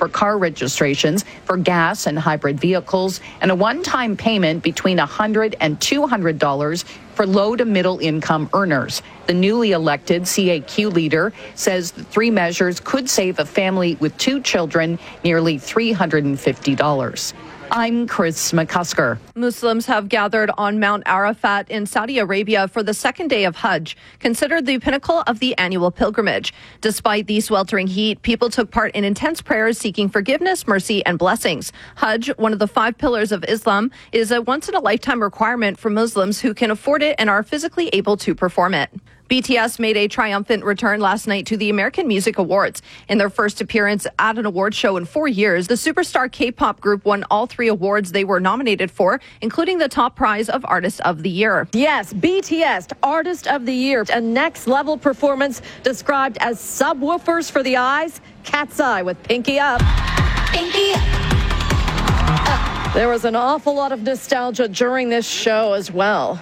for car registrations for gas and hybrid vehicles, and a one-time payment between $100 and $200 for low to middle income earners. The newly elected CAQ leader says the three measures could save a family with two children nearly $350. I'm Chris McCusker. Muslims have gathered on Mount Arafat in Saudi Arabia for the second day of Hajj, considered the pinnacle of the annual pilgrimage. Despite the sweltering heat, people took part in intense prayers seeking forgiveness, mercy, and blessings. Hajj, one of the 5 pillars of Islam, is a once-in-a-lifetime requirement for Muslims who can afford it and are physically able to perform it. BTS made a triumphant return last night to the American Music Awards. In their first appearance at an award show in 4 years, the superstar K-pop group won all 3 awards they were nominated for, including the top prize of Artist of the Year. Yes, BTS, Artist of the Year. A next-level performance described as subwoofers for the eyes. Cat's Eye with Pinky Up. Pinky Up. There was an awful lot of nostalgia during this show as well.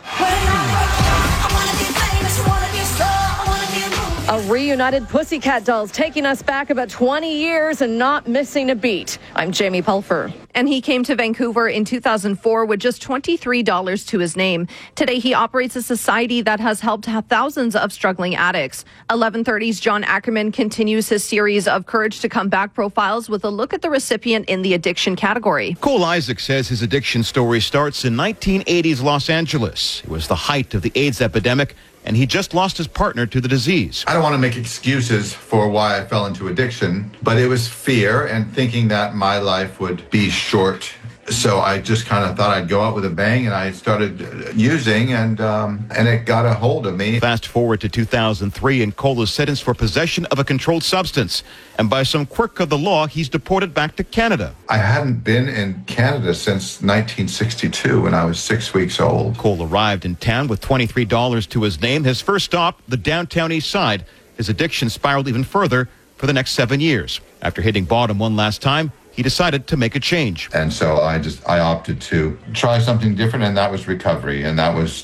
A reunited Pussycat Dolls taking us back about 20 years and not missing a beat. I'm Jamie Pulfer. And he came to Vancouver in 2004 with just $23 to his name. Today, he operates a society that has helped thousands of struggling addicts. 1130's John Ackerman continues his series of Courage to Come Back profiles with a look at the recipient in the addiction category. Cole Isaac says his addiction story starts in 1980s Los Angeles. It was the height of the AIDS epidemic, and he just lost his partner to the disease. I don't want to make excuses for why I fell into addiction, but it was fear and thinking that my life would be short. So I just kind of thought I'd go out with a bang, and I started using, and it got a hold of me. Fast forward to 2003, and Cole is sentenced for possession of a controlled substance. And by some quirk of the law, he's deported back to Canada. I hadn't been in Canada since 1962 when I was 6 weeks old. Cole arrived in town with $23 to his name. His first stop, the downtown east side. His addiction spiraled even further for the next 7 years. After hitting bottom one last time, he decided to make a change. And so I opted to try something different, and that was recovery, and that was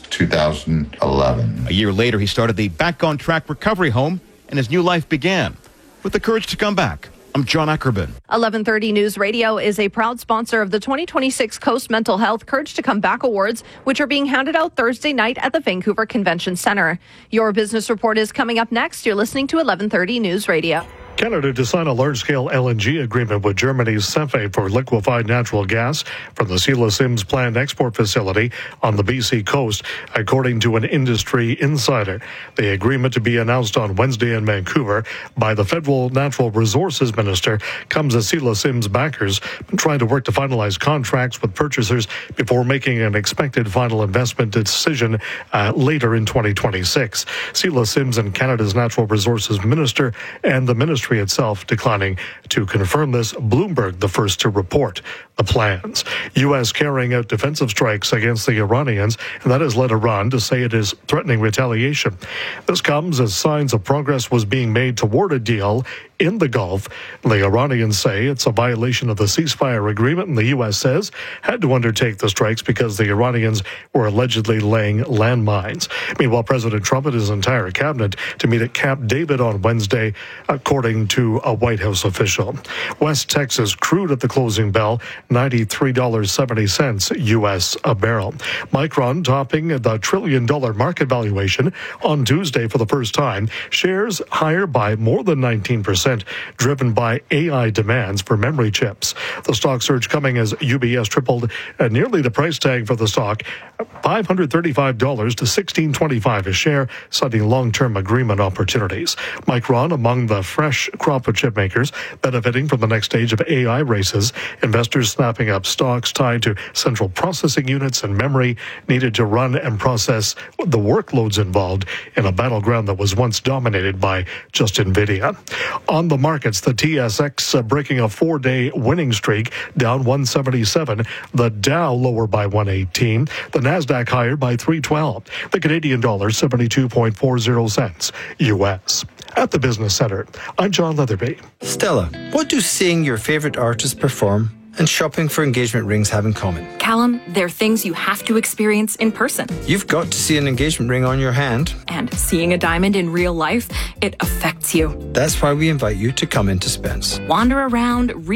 2011. A year later, he started the Back on Track Recovery Home, and his new life began. With the courage to come back, I'm John Ackerman. 1130 News Radio is a proud sponsor of the 2026 Coast Mental Health Courage to Come Back Awards, which are being handed out Thursday night at the Vancouver Convention Centre. Your business report is coming up next. You're listening to 1130 News Radio. Canada to sign a large-scale LNG agreement with Germany's CEFE for liquefied natural gas from the Sheila Sims planned export facility on the BC coast, according to an industry insider. The agreement, to be announced on Wednesday in Vancouver by the Federal Natural Resources Minister, comes as Sheila Sims backers trying to work to finalize contracts with purchasers before making an expected final investment decision later in 2026. Sheila Sims and Canada's Natural Resources Minister and the Ministry itself declining to confirm this. Bloomberg, the first to report the plans. U.S. carrying out defensive strikes against the Iranians, and that has led Iran to say it is threatening retaliation. This comes as signs of progress was being made toward a deal in the Gulf. The Iranians say it's a violation of the ceasefire agreement, and the U.S. says had to undertake the strikes because the Iranians were allegedly laying landmines. Meanwhile, President Trump and his entire cabinet to meet at Camp David on Wednesday, according to a White House official. West Texas crude at the closing bell, $93.70 U.S. a barrel. Micron topping the $1 trillion market valuation on Tuesday for the first time. Shares higher by more than 19%, driven by AI demands for memory chips. The stock surge coming as UBS tripled nearly the price tag for the stock, $535 to $16.25 a share, citing long-term agreement opportunities. Micron among the fresh crop of chip makers benefiting from the next stage of AI races. Investors snapping up stocks tied to central processing units and memory needed to run and process the workloads involved in a battleground that was once dominated by just NVIDIA. On the markets, the TSX breaking a 4-day winning streak, down 177. The Dow lower by 118. The Nasdaq higher by 312. The Canadian dollar 72.40 cents U.S. At the Business Center, I'm John Leatherby. Stella, what do seeing your favorite artist perform and shopping for engagement rings have in common? Callum, they're things you have to experience in person. You've got to see an engagement ring on your hand. And seeing a diamond in real life, it affects you. That's why we invite you to come into Spence. Wander around,